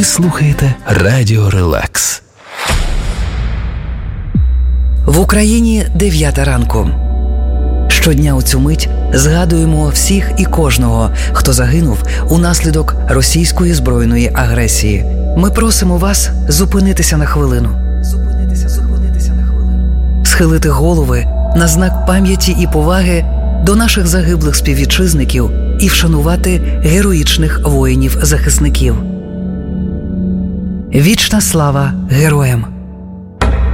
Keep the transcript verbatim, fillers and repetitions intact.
слухаєте Радіо Релакс. В Україні дев'ята ранку. Щодня у цю мить згадуємо всіх і кожного, хто загинув унаслідок російської збройної агресії. Ми просимо вас зупинитися на хвилину. Зупинитися, зупинитися на хвилину. Схилити голови на знак пам'яті і поваги до наших загиблих співвітчизників і вшанувати героїчних воїнів-захисників. Вічна слава героям!